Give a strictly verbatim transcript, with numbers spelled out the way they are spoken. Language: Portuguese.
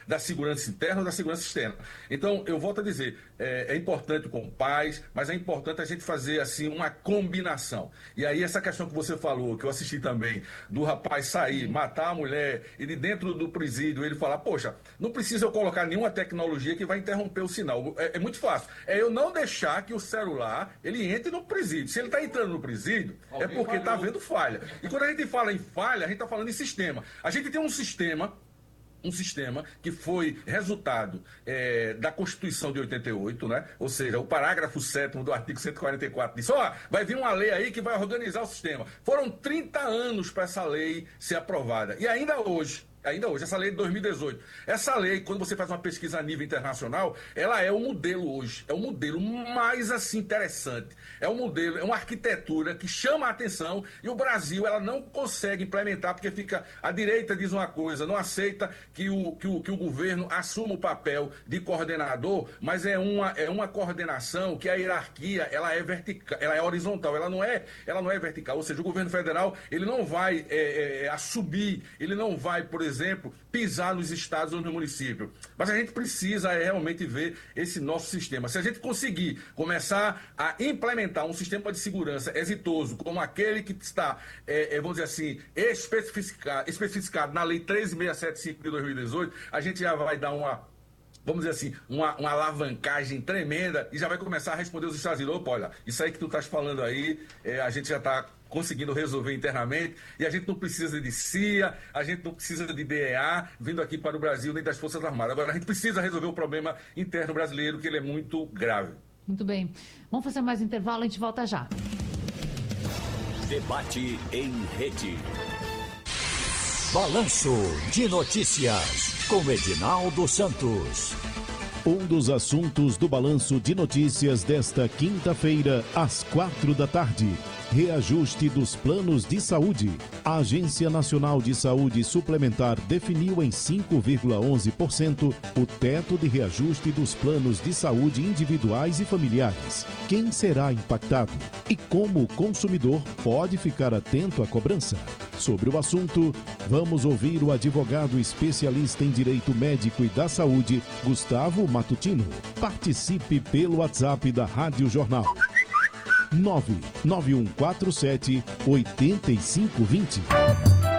da segurança interna ou da segurança externa. Então, eu volto a dizer, é, é importante com paz, mas é importante a gente fazer assim uma combinação. E aí essa questão que você falou, que eu assisti também, do rapaz sair, matar a mulher e de dentro do presídio ele falar, poxa, não precisa eu colocar nenhuma tecnologia que vai interromper o sinal. É, é muito fácil. É eu não deixar que o celular ele entre no presídio. Se ele está entrando no presídio, é porque está havendo falha. E quando a gente fala em falha, a gente está falando em sistema. A gente tem um sistema um sistema que foi resultado é, da Constituição de oitenta e oito, né? Ou seja, o parágrafo sétimo do artigo cento e quarenta e quatro diz, ó, oh, vai vir uma lei aí que vai organizar o sistema. Foram trinta anos para essa lei ser aprovada. E ainda hoje, ainda hoje, essa lei de dois mil e dezoito, essa lei, quando você faz uma pesquisa a nível internacional, ela é o modelo hoje, é o modelo mais assim interessante, é um modelo, é uma arquitetura que chama a atenção e o Brasil, ela não consegue implementar porque fica, a direita diz uma coisa, não aceita que o, que o, que o governo assuma o papel de coordenador, mas é uma, é uma coordenação que a hierarquia, ela é vertical, ela é horizontal, ela não é, ela não é vertical, ou seja, o governo federal, ele não vai é, é, assumir, ele não vai, por exemplo, exemplo, pisar nos estados ou no município. Mas a gente precisa é, realmente ver esse nosso sistema. Se a gente conseguir começar a implementar um sistema de segurança exitoso, como aquele que está, é, é, vamos dizer assim, especificado, especificado na Lei treze mil seiscentos e setenta e cinco de dois mil e dezoito, a gente já vai dar uma, vamos dizer assim, uma, uma alavancagem tremenda e já vai começar a responder os estados. Opa, olha, isso aí que tu estás falando aí, é, a gente já está conseguindo resolver internamente, e a gente não precisa de C I A, a gente não precisa de D E A vindo aqui para o Brasil, nem das Forças Armadas. Agora, a gente precisa resolver o problema interno brasileiro, que ele é muito grave. Muito bem. Vamos fazer mais um intervalo, a gente volta já. Debate em rede. Balanço de Notícias, com Edinaldo Santos. Um dos assuntos do Balanço de Notícias desta quinta-feira, às quatro da tarde. Reajuste dos planos de saúde. A Agência Nacional de Saúde Suplementar definiu em cinco vírgula onze por cento o teto de reajuste dos planos de saúde individuais e familiares. Quem será impactado? E como o consumidor pode ficar atento à cobrança? Sobre o assunto, vamos ouvir o advogado especialista em direito médico e da saúde, Gustavo Matutino. Participe pelo WhatsApp da Rádio Jornal. nove nove um quatro sete oito cinco dois zero